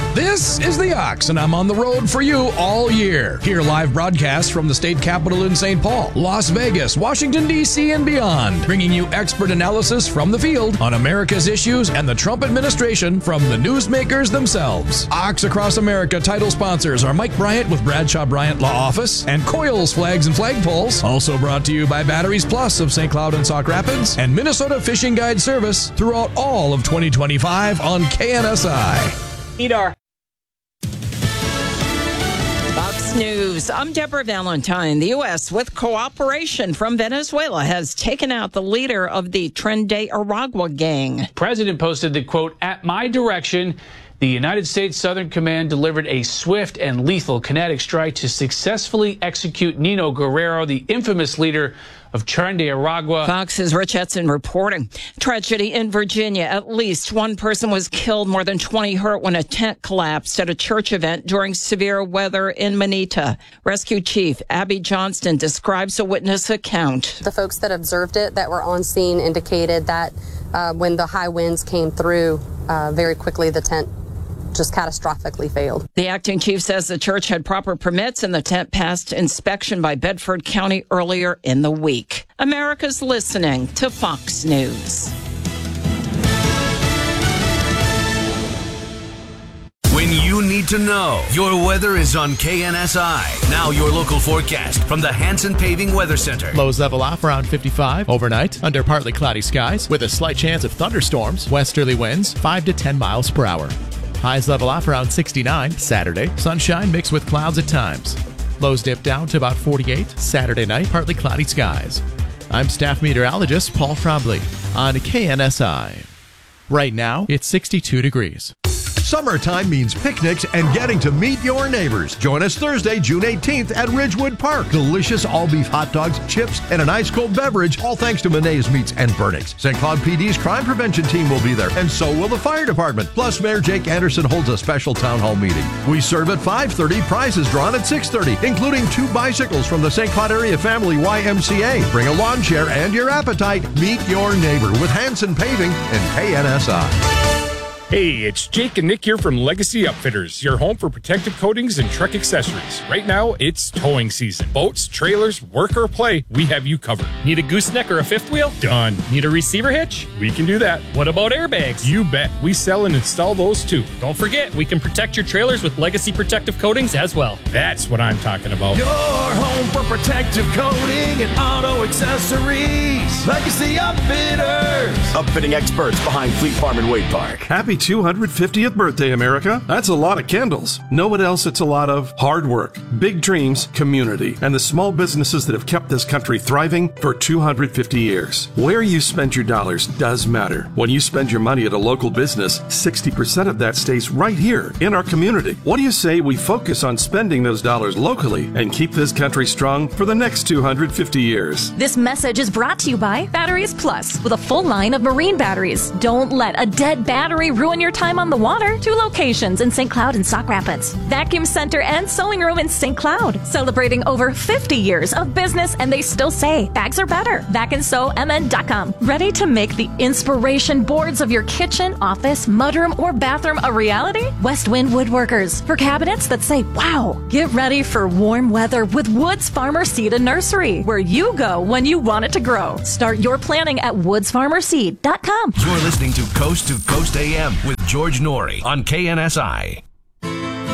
This is The Ox, and I'm on the road for you all year. Hear live broadcasts from the state capitol in St. Paul, Las Vegas, Washington, D.C., and beyond, bringing you expert analysis from the field on America's issues and the Trump administration from the newsmakers themselves. Ox Across America title sponsors are Mike Bryant with Bradshaw Bryant Law Office and Coils Flags and Flagpoles. Also brought to you by Batteries Plus of St. Cloud and Sauk Rapids and Minnesota Fishing Guide Service throughout all of 2025 on KNSI. Edar. Fox News. I'm Deborah Valentine. The U.S., with cooperation from Venezuela, has taken out the leader of the Tren de Aragua gang. The president posted that, quote, "At my direction, the United States Southern Command delivered a swift and lethal kinetic strike to successfully execute Nino Guerrero, the infamous leader of Tren de Aragua." Fox's Rich Etzen reporting. Tragedy in Virginia. At least one person was killed, more than 20 hurt when a tent collapsed at a church event during severe weather in Manita. Rescue Chief Abby Johnston describes a witness account. The folks that observed it that were on scene indicated that when the high winds came through, very quickly the tent just catastrophically failed. The acting chief says the church had proper permits and the tent passed inspection by Bedford County earlier in the week. America's listening to Fox News. When you need to know, your weather is on KNSI. Now your local forecast from the Hanson Paving Weather Center. Lows level off around 55 overnight under partly cloudy skies with a slight chance of thunderstorms. Westerly winds 5 to 10 miles per hour. Highs level off around 69 Saturday. Sunshine mixed with clouds at times. Lows dip down to about 48 Saturday night. Partly cloudy skies. I'm staff meteorologist Paul Trombley on KNSI. Right now, it's 62 degrees. Summertime means picnics and getting to meet your neighbors. Join us Thursday, June 18th at Ridgewood Park. Delicious all-beef hot dogs, chips, and an ice-cold beverage, all thanks to Monet's Meats and Burnix. St. Cloud PD's crime prevention team will be there, and so will the fire department. Plus, Mayor Jake Anderson holds a special town hall meeting. We serve at 5:30, prizes drawn at 6:30, including 2 bicycles from the St. Cloud Area Family YMCA. Bring a lawn chair and your appetite. Meet your neighbor with Hanson Paving and KNSI. Hey, it's Jake and Nick here from Legacy Upfitters, your home for protective coatings and truck accessories. Right now, it's towing season. Boats, trailers, work or play, we have you covered. Need a gooseneck or a fifth wheel? Done. Need a receiver hitch? We can do that. What about airbags? You bet. We sell and install those too. Don't forget, we can protect your trailers with Legacy protective coatings as well. That's what I'm talking about. Your home for protective coating and auto accessories. Legacy Upfitters. Upfitting experts behind Fleet Farm and Wade Park. Happy 250th birthday, America. That's a lot of candles. Know what else it's a lot of? Hard work, big dreams, community, and the small businesses that have kept this country thriving for 250 years. Where you spend your dollars does matter. When you spend your money at a local business, 60% of that stays right here in our community. What do you say we focus on spending those dollars locally and keep this country strong for the next 250 years? This message is brought to you by Batteries Plus, with a full line of marine batteries. Don't let a dead battery ruin your time on the water. 2 locations in St. Cloud and Sauk Rapids. Vacuum Center and Sewing Room in St. Cloud. Celebrating over 50 years of business, and they still say bags are better. VacandSewMN.com. Ready to make the inspiration boards of your kitchen, office, mudroom, or bathroom a reality? West Wind Woodworkers. For cabinets that say wow. Get ready for warm weather with Woods Farmer Seed and Nursery, where you go when you want it to grow. Start your planning at woodsfarmerseed.com. You're listening to Coast AM with George Norrie on KNSI.